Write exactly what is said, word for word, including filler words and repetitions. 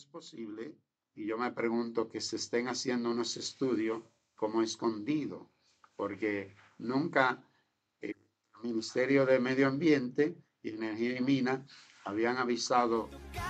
es posible, y yo me pregunto que se estén haciendo unos estudios como escondido, porque nunca eh, el Ministerio de Medio Ambiente y Energía y Minas habían avisado